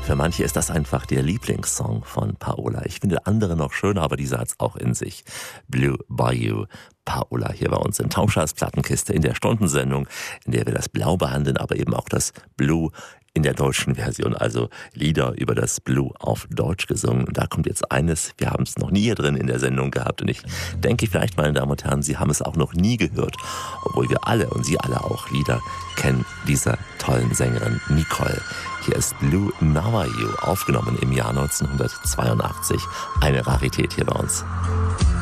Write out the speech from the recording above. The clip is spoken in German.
Für manche ist das einfach der Lieblingssong von Paola. Ich finde andere noch schöner, aber dieser hat's auch in sich. Blue Bayou. Paola hier bei uns in Tauschers Plattenkiste in der Stundensendung, in der wir das Blau behandeln, aber eben auch das Blue in der deutschen Version, also Lieder über das Blue auf Deutsch gesungen. Und da kommt jetzt eines, wir haben es noch nie hier drin in der Sendung gehabt und ich denke vielleicht, meine Damen und Herren, Sie haben es auch noch nie gehört, obwohl wir alle und Sie alle auch Lieder kennen dieser tollen Sängerin Nicole. Hier ist Blue Navajo, aufgenommen im Jahr 1982. Eine Rarität hier bei uns.